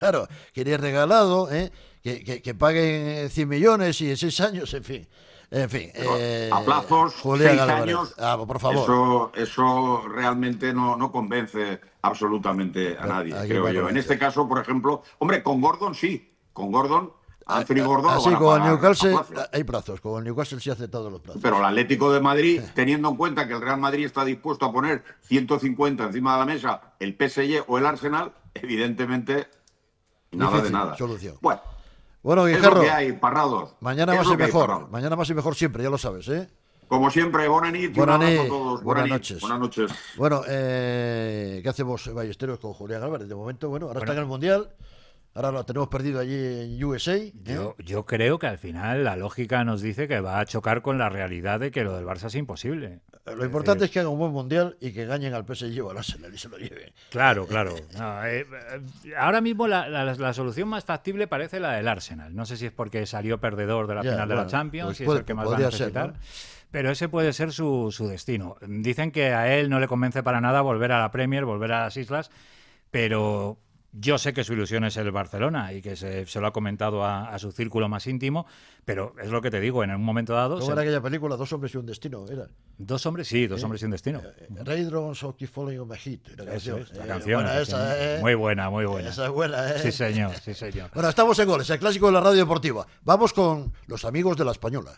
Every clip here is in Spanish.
Claro, que ni es regalado, que paguen 100 millones y en 6 años, en fin. En fin, Pero a plazos, Julián 6 años, Álvarez, por favor. eso realmente no convence absolutamente a nadie, Aquí creo para yo. En este convencer. caso, por ejemplo, hombre, con Gordon sí. Con Gordon, Anthony Gordon lo van Así a con el pagar a Newcastle plazos. hay plazos, con el Newcastle sí hace todos los Pero el plazos. Atlético de Madrid, teniendo en cuenta que el Real Madrid está dispuesto a poner 150 encima de la mesa, el PSG o el Arsenal, evidentemente nada de Difícil nada. solución. Bueno, Bueno, es lo que Guijarro, hay, Parrados. mañana Es más y lo que hay, mejor. Parrados. Mañana más y mejor siempre, ya lo sabes, ¿eh? Como siempre, buena nit y un Buenas abrazo a noches. todos. Buena Buenas nit. noches. Buenas noches. Bueno, ¿qué hacemos, Ballesteros, con Julián Álvarez? De momento, bueno, ahora está Bueno, en el Mundial. Ahora lo tenemos perdido allí en USA. yo creo que al final la lógica nos dice que va a chocar con la realidad de que lo del Barça es imposible. Lo importante es que haga un buen Mundial y que ganen al PSG o al Arsenal y se lo lleven. Claro, claro. No, ahora mismo la solución más factible parece la del Arsenal. No sé si es porque salió perdedor de la Ya, final de la bueno, Champions pues y es el que más va a podría ser, necesitar. ¿no? Pero ese puede ser su destino. Dicen que a él no le convence para nada volver a la Premier, volver a las islas, pero yo sé que su ilusión es el Barcelona y que se lo ha comentado a su círculo más íntimo, pero es lo que te digo, en un momento dado... ¿Cómo era aquella película? Dos hombres y un destino, era. Dos hombres, sí, dos hombres y un destino. Raindrops of Keep Falling on My Heat. La Eso canción. es, la canción. Buena esa, Muy buena, muy buena. Esa es buena, Sí, señor, sí, señor. Bueno, estamos en Goles, el clásico de la radio deportiva. Vamos con los amigos de La Española.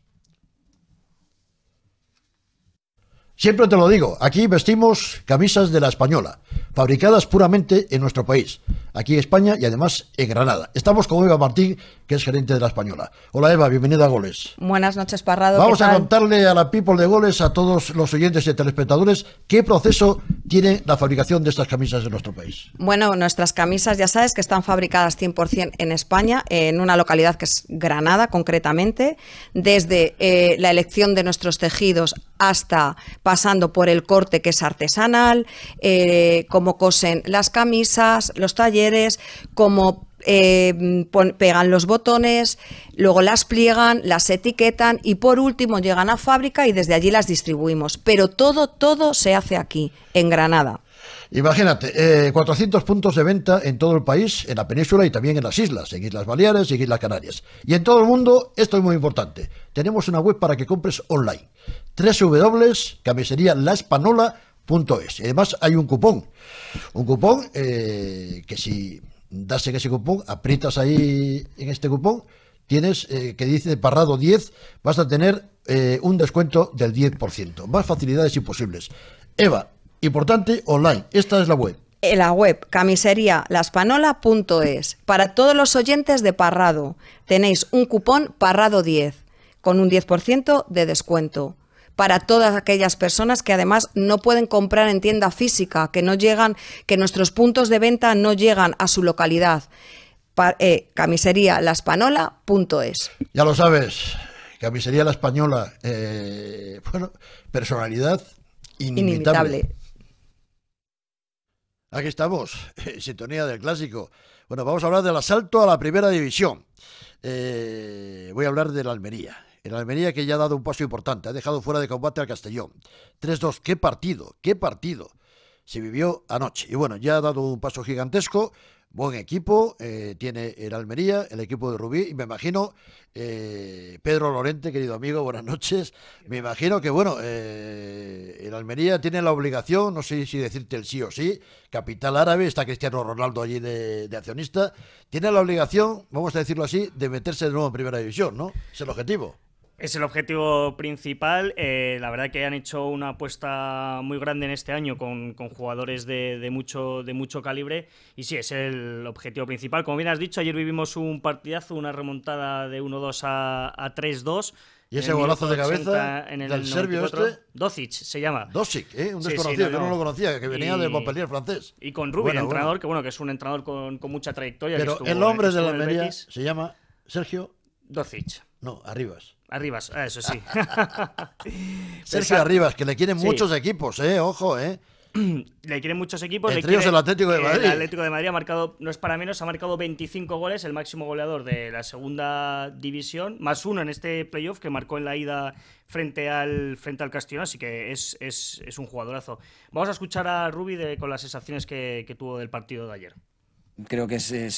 Siempre te lo digo, aquí vestimos camisas de La Española, fabricadas puramente en nuestro país, aquí en España y además en Granada. Estamos con Eva Martín, que es gerente de La Española. Hola Eva, bienvenida a Goles. Buenas noches, Parrado. Vamos a contarle a la people de Goles, a todos los oyentes y telespectadores, qué proceso tiene la fabricación de estas camisas en nuestro país. Bueno, nuestras camisas ya sabes que están fabricadas 100% en España, en una localidad que es Granada concretamente, desde la elección de nuestros tejidos hasta pasando por el corte que es artesanal, cómo cosen las camisas, los talleres, cómo pegan los botones, luego las pliegan, las etiquetan y por último llegan a fábrica y desde allí las distribuimos. Pero todo se hace aquí, en Granada. Imagínate, 400 puntos de venta en todo el país, en la península y también en las islas, en Islas Baleares y en Islas Canarias. Y en todo el mundo, esto es muy importante, tenemos una web para que compres online, www.camiserialaespanola.es. Y además hay un cupón que si das en ese cupón, aprietas ahí en este cupón, tienes que dice Parrado 10, vas a tener un descuento del 10%. Más facilidades imposibles. Eva, importante, online. Esta es la web. La web camiserialaespanola.es. Para todos los oyentes de Parrado tenéis un cupón Parrado 10 con un 10% de descuento. Para todas aquellas personas que además no pueden comprar en tienda física, que no llegan, que nuestros puntos de venta no llegan a su localidad. Camiserialaespanola.es. Ya lo sabes, Camisería La Española, bueno, personalidad inimitable. Aquí estamos, en sintonía del clásico. Bueno, vamos a hablar del asalto a la primera división. Voy a hablar del Almería. El Almería que ya ha dado un paso importante, ha dejado fuera de combate al Castellón. 3-2, qué partido se vivió anoche. Y bueno, ya ha dado un paso gigantesco, buen equipo, tiene el Almería, el equipo de Rubí, y me imagino, Pedro Lorente, querido amigo, buenas noches, me imagino que bueno, el Almería tiene la obligación, no sé si decirte el sí o sí, capital árabe, está Cristiano Ronaldo allí de accionista, tiene la obligación, vamos a decirlo así, de meterse de nuevo en primera división, ¿no? Es el objetivo. Es el objetivo principal. La verdad que han hecho una apuesta muy grande en este año con jugadores de mucho calibre y sí, es el objetivo principal. Como bien has dicho, ayer vivimos un partidazo, una remontada de 1-2 a 3-2. Y ese golazo de cabeza del serbio Docic se llama. Docic, un desconocido, yo no lo conocía, que venía del Montpellier francés. Y con Rubí, el entrenador, que es un entrenador con mucha trayectoria. Pero el nombre de la Almería se llama Sergio Docic. No, Arribas. Arribas, eso sí. Sergio Arribas, que le quieren muchos equipos, ojo, Le quieren muchos equipos. Entre ellos el Atlético de Madrid. El Atlético de Madrid ha marcado, no es para menos, ha marcado 25 goles, el máximo goleador de la segunda división, más uno en este playoff que marcó en la ida frente al Castellón, así que es un jugadorazo. Vamos a escuchar a Rubi con las sensaciones que tuvo del partido de ayer. Creo que es